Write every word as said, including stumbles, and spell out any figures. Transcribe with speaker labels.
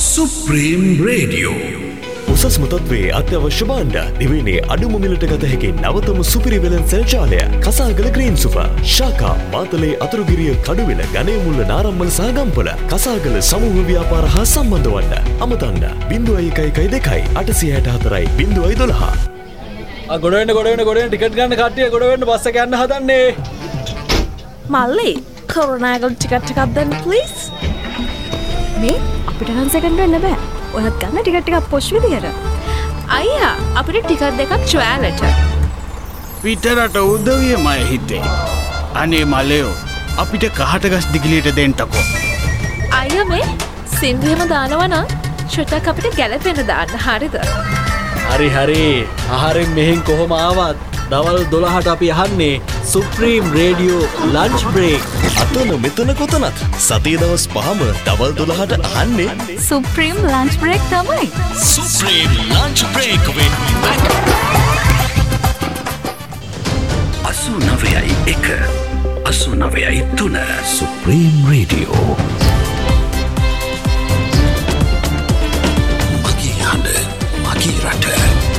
Speaker 1: Supreme Radio.
Speaker 2: උසස්ම තත්ත්වයේ අත්‍යවශ්‍ය භාණ්ඩ දිවයිනේ අඩුම මිලට ගත හැකි නවතම සුපිරි වෙළඳ සැලජාලය කසාගල ග්‍රීන් සුපර් ශාඛා මාතලේ අතුරුගිරිය කඩුවෙල ගණේමුල්ල නාරම්මල සහ ගම්පල කසාගල සමූහ ව්‍යාපාර හා සම්බන්ධ වන්න අමතන්න ज़ीरो एक एक दो आठ छह चार ज़ीरो एक दो आ
Speaker 3: ගොඩ වෙන්න ගොඩ වෙන්න ගොඩ වෙන්න ටිකට් ගන්න කට්ටිය ගොඩ වෙන්න බස් එක යන්න හදන්නේ
Speaker 4: මල්ලි කරුණාකර ටිකට් එකක් දෙන්න ප්ලීස් මේ අපිට නම් සෙකන්ඩ් වෙන්න බෑ ඔයත් ගන්න ටිකට් ටිකක් පොෂ් විදියට අයියා අපිට ටිකට් දෙකක් ට්‍රයලට
Speaker 5: පිටරට උදවියමයි හිතේ අනේ මලයෝ අපිට කහට ගස් දිගලියට දෙන්නකෝ
Speaker 4: අයියා මේ සින්දුවෙම දානවා නම් ෂොටක් අපිට ගැලපෙන්න දාන්න හරිද
Speaker 3: හරි හරි ආහාරෙන් මෙහෙන් කොහොම ආවත් දවල් දොළහට අපි අහන්නේ Supreme Radio lunch break
Speaker 2: අතන මෙතන කොතනත් සතිය දවස් පහම දවල් දොළහට අහන්නේ
Speaker 4: Supreme lunch break තමයි
Speaker 2: Supreme lunch break with Mac
Speaker 1: අසු නවයයි එක අසු නවයයි තුන Supreme Radio